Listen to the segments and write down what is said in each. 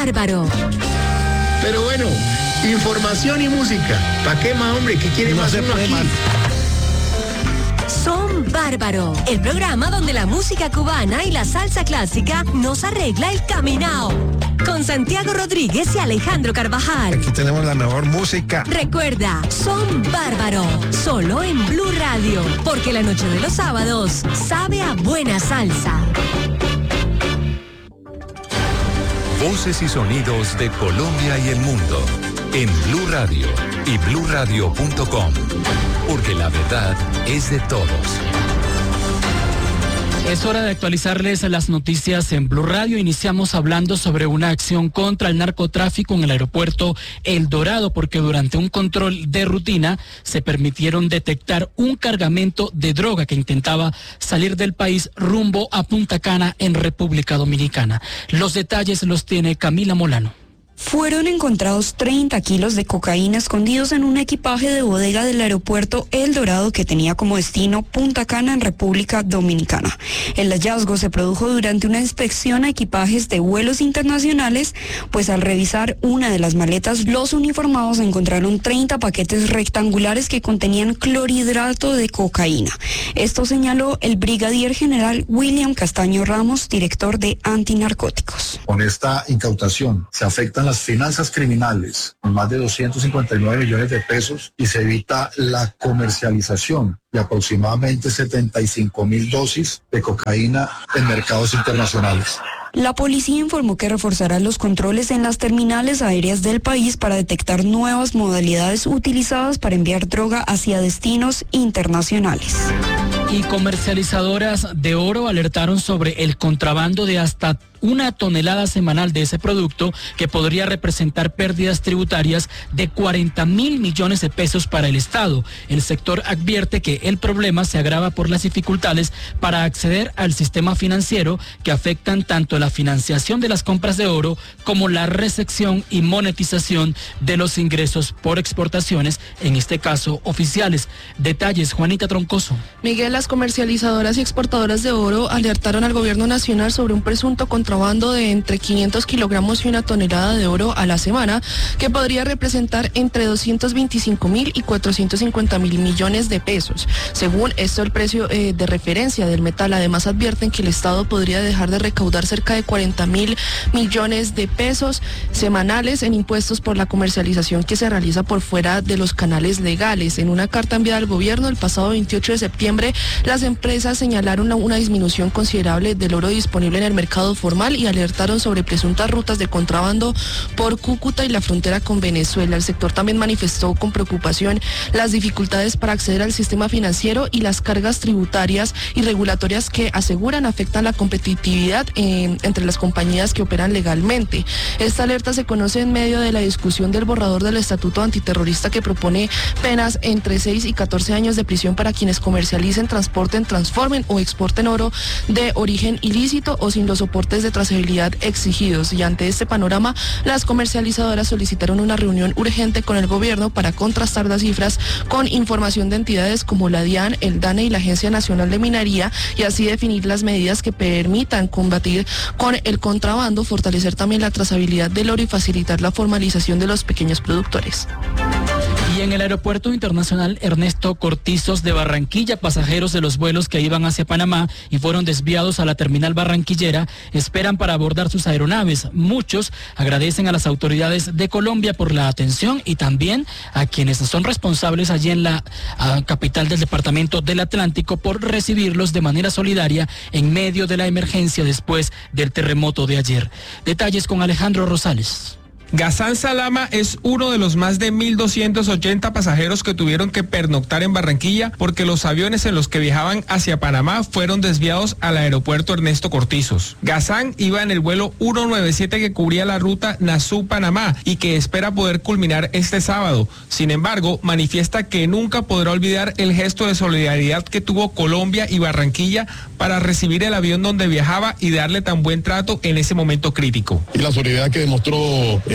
bárbaro. Pero bueno, información y música. ¿Para qué más, hombre? ¿Qué quiere más uno aquí? Son Bárbaro, el programa donde la música cubana y la salsa clásica nos arregla el caminao. Con Santiago Rodríguez y Alejandro Carvajal. Aquí tenemos la mejor música. Recuerda, Son Bárbaro, solo en Blue Radio, porque la noche de los sábados sabe a buena salsa. Voces y sonidos de Colombia y el mundo en Blue Radio y bluradio.com, porque la verdad es de todos. Es hora de actualizarles las noticias en Blue Radio. Iniciamos hablando sobre una acción contra el narcotráfico en el aeropuerto El Dorado, porque durante un control de rutina se permitieron detectar un cargamento de droga que intentaba salir del país rumbo a Punta Cana en República Dominicana. Los detalles los tiene Camila Molano. Fueron encontrados 30 kilos de cocaína escondidos en un equipaje de bodega del aeropuerto El Dorado que tenía como destino Punta Cana en República Dominicana. El hallazgo se produjo durante una inspección a equipajes de vuelos internacionales, pues al revisar una de las maletas, los uniformados encontraron 30 paquetes rectangulares que contenían clorhidrato de cocaína. Esto señaló el brigadier general William Castaño Ramos, director de Antinarcóticos. Con esta incautación se afectan las finanzas criminales con más de 259 millones de pesos y se evita la comercialización de aproximadamente 75,000 dosis de cocaína en mercados internacionales. La policía informó que reforzará los controles en las terminales aéreas del país para detectar nuevas modalidades utilizadas para enviar droga hacia destinos internacionales. Y comercializadoras de oro alertaron sobre el contrabando de hasta 1 tonelada semanal de ese producto, que podría representar pérdidas tributarias de 40.000 millones de pesos para el Estado. El sector advierte que el problema se agrava por las dificultades para acceder al sistema financiero, que afectan tanto la financiación de las compras de oro como la recepción y monetización de los ingresos por exportaciones, en este caso oficiales. Detalles, Juanita Troncoso. Miguel, las comercializadoras y exportadoras de oro alertaron al gobierno nacional sobre un presunto contrabando de entre 500 kilogramos y 1 tonelada de oro a la semana, que podría representar entre 225.000 y 450.000 millones de pesos. Según esto, el precio de referencia del metal. Además, advierten que el Estado podría dejar de recaudar cerca de 40.000 millones de pesos semanales en impuestos por la comercialización que se realiza por fuera de los canales legales. En una carta enviada al gobierno el pasado 28 de septiembre, las empresas señalaron una disminución considerable del oro disponible en el mercado formal y alertaron sobre presuntas rutas de contrabando por Cúcuta y la frontera con Venezuela. El sector también manifestó con preocupación las dificultades para acceder al sistema financiero y las cargas tributarias y regulatorias que aseguran afectan la competitividad entre las compañías que operan legalmente. Esta alerta se conoce en medio de la discusión del borrador del Estatuto Antiterrorista, que propone penas entre 6 y 14 años de prisión para quienes comercialicen, transporten, transformen o exporten oro de origen ilícito o sin los soportes de trazabilidad exigidos. Y ante este panorama, las comercializadoras solicitaron una reunión urgente con el gobierno para contrastar las cifras con información de entidades como la DIAN, el DANE y la Agencia Nacional de Minería, y así definir las medidas que permitan combatir con el contrabando, fortalecer también la trazabilidad del oro y facilitar la formalización de los pequeños productores. Y en el aeropuerto internacional Ernesto Cortizos de Barranquilla, pasajeros de los vuelos que iban hacia Panamá y fueron desviados a la terminal barranquillera esperan para abordar sus aeronaves. Muchos agradecen a las autoridades de Colombia por la atención y también a quienes son responsables allí en la capital del departamento del Atlántico por recibirlos de manera solidaria en medio de la emergencia después del terremoto de ayer. Detalles con Alejandro Rosales. Ghassan Salama es uno de los más de 1.280 pasajeros que tuvieron que pernoctar en Barranquilla porque los aviones en los que viajaban hacia Panamá fueron desviados al aeropuerto Ernesto Cortizos. Ghassan iba en el vuelo 197 que cubría la ruta Nassau-Panamá y que espera poder culminar este sábado. Sin embargo, manifiesta que nunca podrá olvidar el gesto de solidaridad que tuvo Colombia y Barranquilla para recibir el avión donde viajaba y darle tan buen trato en ese momento crítico. Y la solidaridad que demostró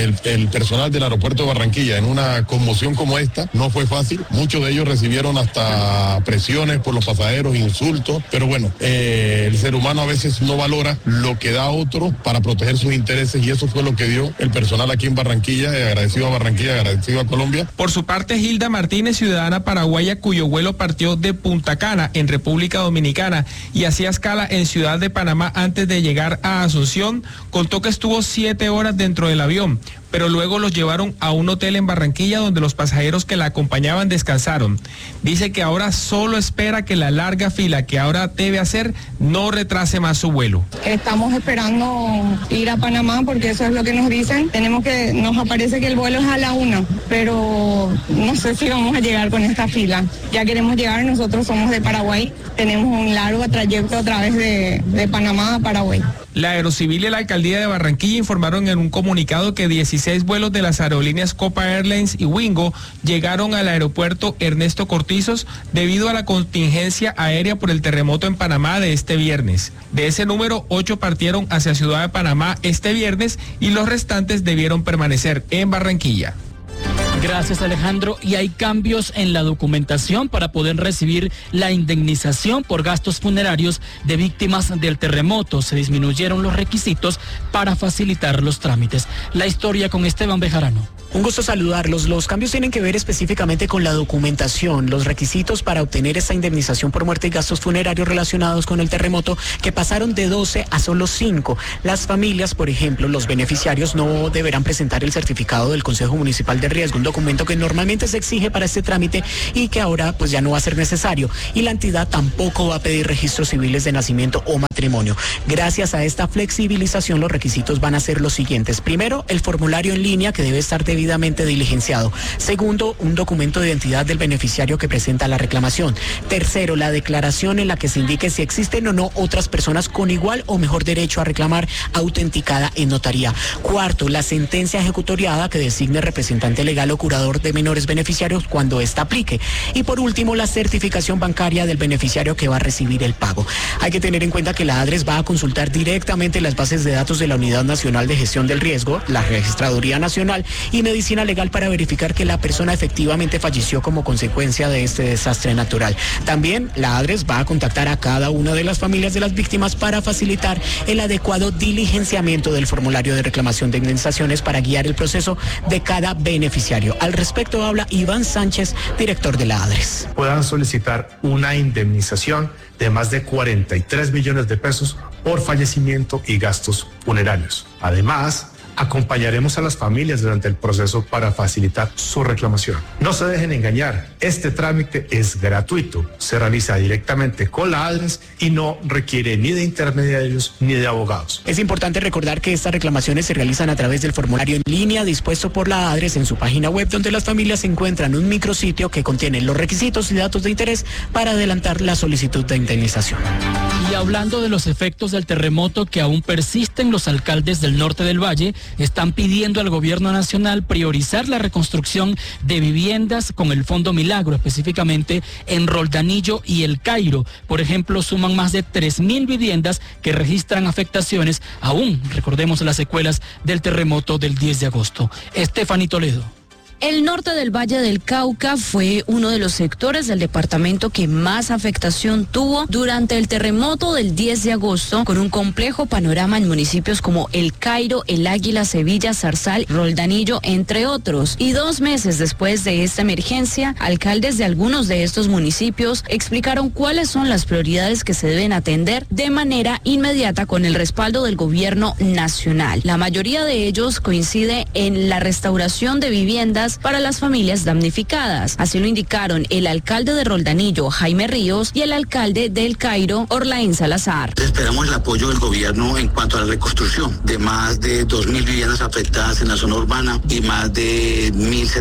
el personal del aeropuerto de Barranquilla en una conmoción como esta. No fue fácil, muchos de ellos recibieron hasta presiones por los pasajeros, insultos, pero bueno, el ser humano a veces no valora lo que da otro para proteger sus intereses, y eso fue lo que dio el personal aquí en Barranquilla, agradecido a Barranquilla, agradecido a Colombia. Por su parte, Hilda Martínez, ciudadana paraguaya cuyo vuelo partió de Punta Cana, en República Dominicana, y hacía escala en Ciudad de Panamá antes de llegar a Asunción, contó que estuvo 7 horas dentro del avión, pero luego los llevaron a un hotel en Barranquilla donde los pasajeros que la acompañaban descansaron. Dice que ahora solo espera que la larga fila que ahora debe hacer no retrase más su vuelo. Estamos esperando ir a Panamá porque eso es lo que nos dicen. Nos aparece que el vuelo es a la 1, pero no sé si vamos a llegar con esta fila. Ya queremos llegar, nosotros somos de Paraguay, tenemos un largo trayecto a través de Panamá a Paraguay. La Aerocivil y la Alcaldía de Barranquilla informaron en un comunicado que 16 vuelos de las aerolíneas Copa Airlines y Wingo llegaron al aeropuerto Ernesto Cortizos debido a la contingencia aérea por el terremoto en Panamá de este viernes. De ese número, 8 partieron hacia Ciudad de Panamá este viernes y los restantes debieron permanecer en Barranquilla. Gracias, Alejandro. Y hay cambios en la documentación para poder recibir la indemnización por gastos funerarios de víctimas del terremoto. Se disminuyeron los requisitos para facilitar los trámites. La historia con Esteban Bejarano. Un gusto saludarlos. Los cambios tienen que ver específicamente con la documentación, los requisitos para obtener esa indemnización por muerte y gastos funerarios relacionados con el terremoto, que pasaron de 12 a solo 5. Las familias, por ejemplo, los beneficiarios no deberán presentar el certificado del Consejo Municipal de Riesgo, un documento que normalmente se exige para este trámite y que ahora pues ya no va a ser necesario. Y la entidad tampoco va a pedir registros civiles de nacimiento o matrimonio. Gracias a esta flexibilización, los requisitos van a ser los siguientes. Primero, el formulario en línea, que debe estar debidamente diligenciado. Segundo, un documento de identidad del beneficiario que presenta la reclamación. Tercero, la declaración en la que se indique si existen o no otras personas con igual o mejor derecho a reclamar, autenticada en notaría. Cuarto, la sentencia ejecutoriada que designe representante legal o curador de menores beneficiarios cuando ésta aplique. Y por último, la certificación bancaria del beneficiario que va a recibir el pago. Hay que tener en cuenta que la ADRES va a consultar directamente las bases de datos de la Unidad Nacional de Gestión del Riesgo, la Registraduría Nacional y Medicina Legal para verificar que la persona efectivamente falleció como consecuencia de este desastre natural. También la ADRES va a contactar a cada una de las familias de las víctimas para facilitar el adecuado diligenciamiento del formulario de reclamación de indemnizaciones para guiar el proceso de cada beneficiario. Al respecto habla Iván Sánchez, director de la ADRES. Puedan solicitar una indemnización de más de 43 millones de pesos por fallecimiento y gastos funerarios. Además, acompañaremos a las familias durante el proceso para facilitar su reclamación. No se dejen engañar, este trámite es gratuito, se realiza directamente con la ADRES y no requiere ni de intermediarios ni de abogados. Es importante recordar que estas reclamaciones se realizan a través del formulario en línea dispuesto por la ADRES en su página web, donde las familias encuentran un micrositio que contiene los requisitos y datos de interés para adelantar la solicitud de indemnización. Y hablando de los efectos del terremoto que aún persisten, los alcaldes del norte del Valle están pidiendo al gobierno nacional priorizar la reconstrucción de viviendas con el Fondo Milagro, específicamente en Roldanillo y El Cairo. Por ejemplo, suman más de 3.000 viviendas que registran afectaciones, aún, recordemos, las secuelas del terremoto del 10 de agosto. Estefanía Toledo. El norte del Valle del Cauca fue uno de los sectores del departamento que más afectación tuvo durante el terremoto del 10 de agosto, con un complejo panorama en municipios como El Cairo, El Águila, Sevilla, Zarzal, Roldanillo, entre otros. Y 2 meses después de esta emergencia, alcaldes de algunos de estos municipios explicaron cuáles son las prioridades que se deben atender de manera inmediata con el respaldo del gobierno nacional. La mayoría de ellos coincide en la restauración de viviendas para las familias damnificadas. Así lo indicaron el alcalde de Roldanillo, Jaime Ríos, y el alcalde de El Cairo, Orlaín Salazar. Esperamos el apoyo del gobierno en cuanto a la reconstrucción de más de 2.000 viviendas afectadas en la zona urbana y más de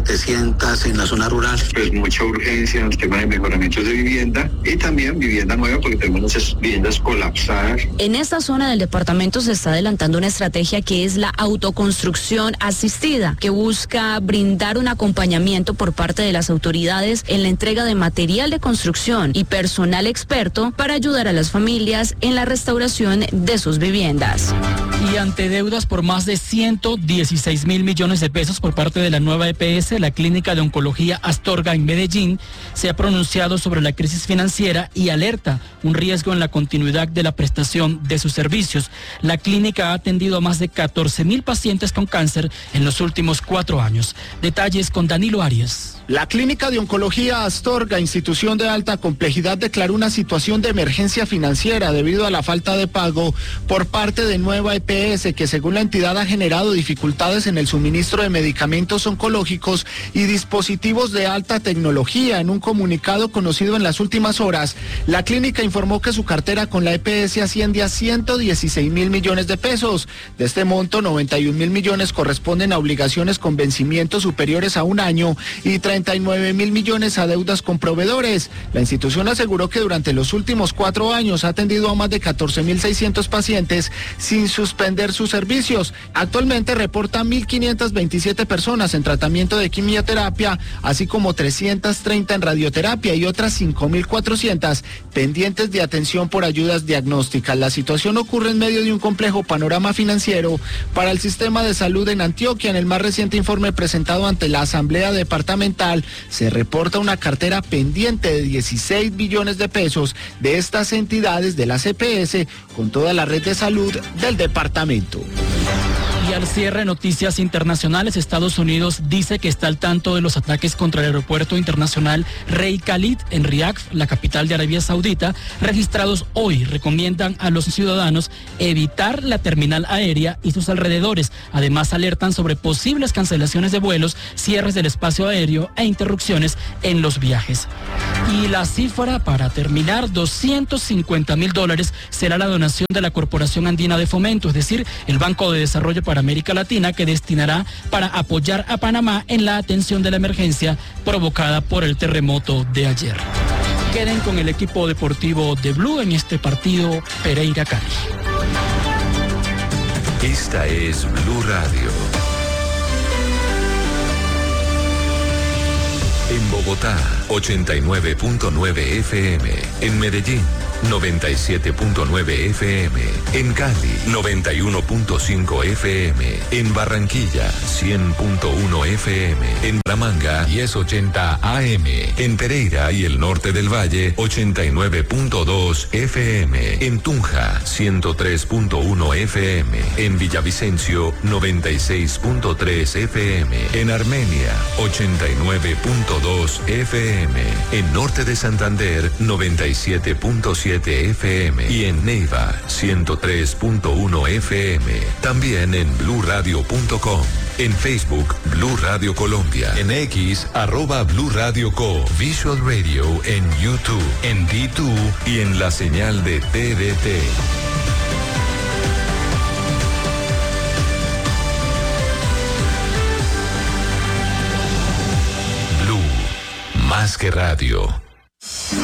1.700 en la zona rural. Pues mucha urgencia en el tema de mejoramientos de vivienda y también vivienda nueva porque tenemos muchas viviendas colapsadas. En esta zona del departamento se está adelantando una estrategia que es la autoconstrucción asistida, que busca brindar un acompañamiento por parte de las autoridades en la entrega de material de construcción y personal experto para ayudar a las familias en la restauración de sus viviendas. Y ante deudas por más de 116 mil millones de pesos por parte de la nueva EPS, la Clínica de Oncología Astorga en Medellín se ha pronunciado sobre la crisis financiera y alerta un riesgo en la continuidad de la prestación de sus servicios. La clínica ha atendido a más de 14 mil pacientes con cáncer en los últimos 4 años. Detalles con Danilo Arias. La Clínica de Oncología Astorga, institución de alta complejidad, declaró una situación de emergencia financiera debido a la falta de pago por parte de nueva EPS, que según la entidad ha generado dificultades en el suministro de medicamentos oncológicos y dispositivos de alta tecnología. En un comunicado conocido en las últimas horas, la clínica informó que su cartera con la EPS asciende a 116 mil millones de pesos. De este monto, 91 mil millones corresponden a obligaciones con vencimientos superiores a un año y 39 mil millones a deudas con proveedores. La institución aseguró que durante los últimos 4 años ha atendido a más de 14.600 pacientes sin suspender sus servicios. Actualmente reporta 1.527 personas en tratamiento de quimioterapia, así como 330 en radioterapia y otras 5.400 pendientes de atención por ayudas diagnósticas. La situación ocurre en medio de un complejo panorama financiero para el sistema de salud en Antioquia. En el más reciente informe presentado ante la Asamblea Departamental, se reporta una cartera pendiente de 16 billones de pesos de estas entidades de la CPS con toda la red de salud del departamento. Y al cierre, noticias internacionales. Estados Unidos dice que está al tanto de los ataques contra el aeropuerto internacional Rey Khalid en Riad, la capital de Arabia Saudita, registrados hoy. Recomiendan a los ciudadanos evitar la terminal aérea y sus alrededores. Además, alertan sobre posibles cancelaciones de vuelos, cierres del espacio aéreo e interrupciones en los viajes. Y la cifra, para terminar, $250.000 será la donación de la Corporación Andina de Fomento, es decir, el Banco de Desarrollo para América Latina, que destinará para apoyar a Panamá en la atención de la emergencia provocada por el terremoto de ayer. Queden con el equipo deportivo de Blue en este partido Pereira-Cali. Esta es Blue Radio. En Bogotá, 89.9 FM. En Medellín, 97.9 FM. En Cali, 91.5 FM. En Barranquilla, 100.1 FM. En Bucaramanga, 1080 AM. En Pereira y el norte del Valle, 89.2 FM. En Tunja, 103.1 FM. En Villavicencio, 96.3 FM. En Armenia, 89.2 FM. En norte de Santander, 97.7 FM y en Neiva 103.1 FM. También en bluradio.com. En Facebook, Blue Radio Colombia. En X, @Blue Radio Co. Visual Radio en YouTube, en D2 y en la señal de TDT. Blue, más que radio.